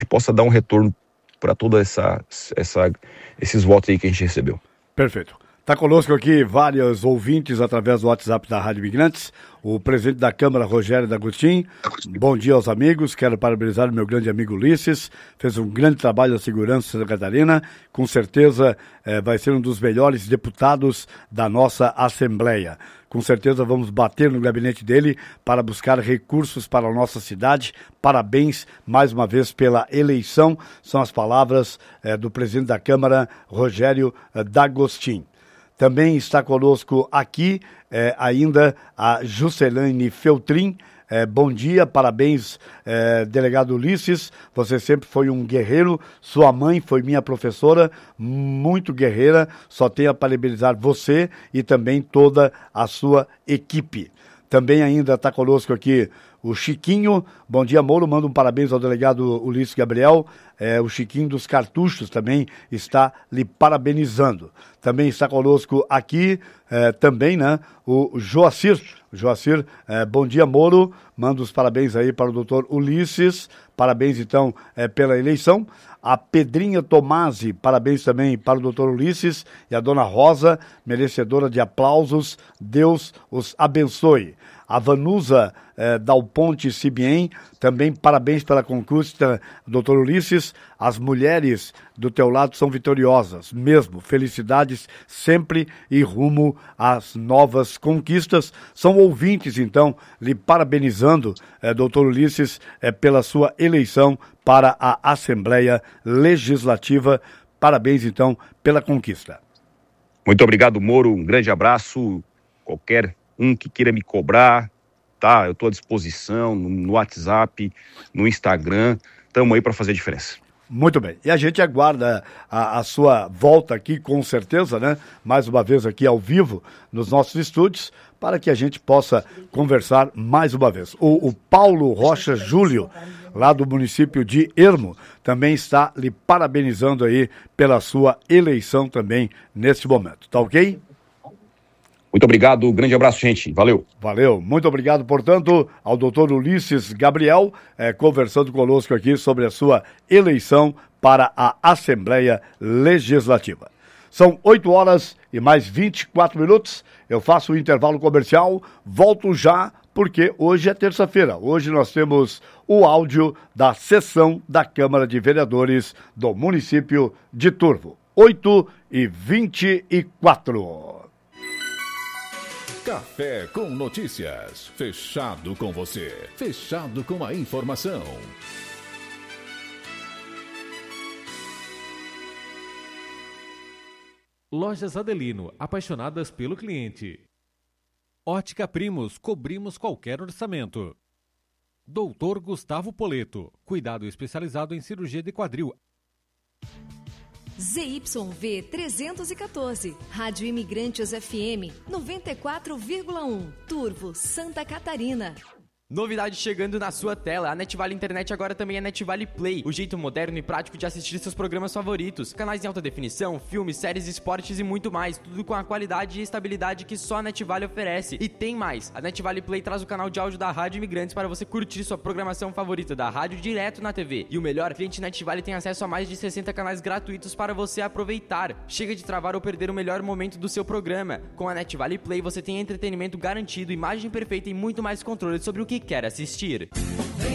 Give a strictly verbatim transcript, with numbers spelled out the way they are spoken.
possa dar um retorno para toda essa, essa, esses votos aí que a gente recebeu. Perfeito. Está conosco aqui vários ouvintes através do WhatsApp da Rádio Imigrantes. O presidente da Câmara, Rogério D'Agostin. Bom dia aos amigos. Quero parabenizar o meu grande amigo Ulisses. Fez um grande trabalho na segurança de Santa Catarina. Com certeza eh, vai ser um dos melhores deputados da nossa Assembleia. Com certeza vamos bater no gabinete dele para buscar recursos para a nossa cidade. Parabéns mais uma vez pela eleição. São as palavras eh, do presidente da Câmara, Rogério eh, D'Agostin. Também está conosco aqui eh, ainda a Juscelane Feltrin. Eh, bom dia, parabéns, eh, delegado Ulisses. Você sempre foi um guerreiro. Sua mãe foi minha professora, muito guerreira. Só tenho a parabenizar você e também toda a sua equipe. Também ainda está conosco aqui o Chiquinho. Bom dia, Moro. Manda um parabéns ao delegado Ulisses Gabriel. É, o Chiquinho dos Cartuchos também está lhe parabenizando. Também está conosco aqui, é, também, né, o Joacir. Joacir, é, bom dia, Moro. Manda os parabéns aí para o doutor Ulisses. Parabéns, então, é, pela eleição. A Pedrinha Tomasi, parabéns também para o doutor Ulisses e a dona Rosa, merecedora de aplausos. Deus os abençoe. A Vanusa eh, Dal Ponte Cibien, também parabéns pela conquista, doutor Ulisses. As mulheres do teu lado são vitoriosas, mesmo. Felicidades sempre e rumo às novas conquistas. São ouvintes, então, lhe parabenizando, eh, doutor Ulisses, eh, pela sua eleição para a Assembleia Legislativa. Parabéns, então, pela conquista. Muito obrigado, Moro. Um grande abraço. Qualquer um que queira me cobrar, tá? Eu estou à disposição no, no WhatsApp, no Instagram. Estamos aí para fazer a diferença. Muito bem. E a gente aguarda a, a sua volta aqui, com certeza, né? Mais uma vez aqui ao vivo, nos nossos estúdios, para que a gente possa conversar mais uma vez. O, o Paulo Rocha Júlio, lá do município de Ermo, também está lhe parabenizando aí pela sua eleição também neste momento. Tá ok? Muito obrigado, grande abraço, gente. Valeu. Valeu. Muito obrigado, portanto, ao doutor Ulisses Gabriel, eh, conversando conosco aqui sobre a sua eleição para a Assembleia Legislativa. São oito horas e mais vinte e quatro minutos. Eu faço o intervalo comercial, volto já, porque hoje é terça-feira. Hoje nós temos o áudio da sessão da Câmara de Vereadores do município de Turvo. oito e vinte e quatro. Café com Notícias. Fechado com você. Fechado com a informação. Lojas Adelino, apaixonadas pelo cliente. Ótica Primos, cobrimos qualquer orçamento. Doutor Gustavo Poleto, cuidado especializado em cirurgia de quadril. Z Y V trezentos e quatorze, Rádio Imigrantes F M noventa e quatro vírgula um, Turvo, Santa Catarina. Novidade chegando na sua tela, a NetVale Internet agora também é NetVale Play, o jeito moderno e prático de assistir seus programas favoritos, canais em alta definição, filmes, séries, esportes e muito mais, tudo com a qualidade e estabilidade que só a NetVale oferece. E tem mais, a NetVale Play traz o canal de áudio da Rádio Imigrantes para você curtir sua programação favorita da rádio direto na T V. E o melhor, cliente NetVale tem acesso a mais de sessenta canais gratuitos para você aproveitar. Chega de travar ou perder o melhor momento do seu programa. Com a NetVale Play você tem entretenimento garantido, imagem perfeita e muito mais controle sobre o que quer assistir.